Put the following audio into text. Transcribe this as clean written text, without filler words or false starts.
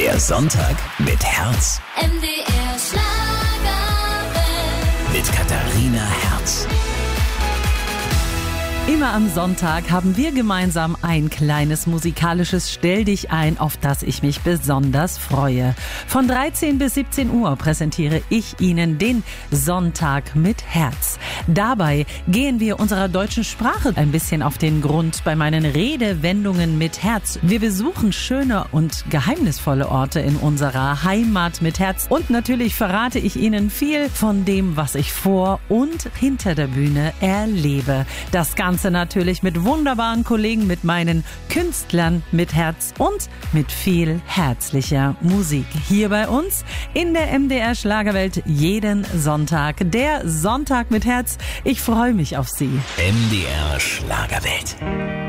Der Sonntag mit Herz. MDR Schlagerwelt. Mit Katharina Herz. Immer am Sonntag haben wir gemeinsam ein kleines musikalisches Stell dich ein, auf das ich mich besonders freue. Von 13 bis 17 Uhr präsentiere ich Ihnen den Sonntag mit Herz. Dabei gehen wir unserer deutschen Sprache ein bisschen auf den Grund bei meinen Redewendungen mit Herz. Wir besuchen schöne und geheimnisvolle Orte in unserer Heimat mit Herz. Und natürlich verrate ich Ihnen viel von dem, was ich vor und hinter der Bühne erlebe. Das Ganze natürlich mit wunderbaren Kollegen, mit meinen Künstlern mit Herz und mit viel herzlicher Musik. Hier bei uns in der MDR Schlagerwelt jeden Sonntag. Der Sonntag mit Herz. Ich freue mich auf Sie. MDR Schlagerwelt.